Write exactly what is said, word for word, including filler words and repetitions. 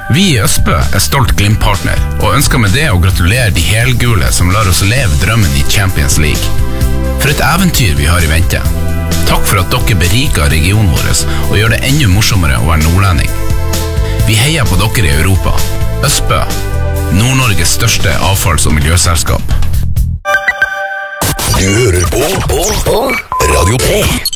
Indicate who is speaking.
Speaker 1: Vi i Østbø er stolt Glimt-partner, og ønsker med det å gratulere de helgule som lar oss leve drømmen i Champions League. For et eventyr vi har i vente. Takk for at dere beriker regionen vår og gjør det enda morsommere å være nordlending. Vi heier på dere i Europa. Østbø, Nord-Norges største avfalls- og miljøselskap.
Speaker 2: Du hører på, på, på Radio tre.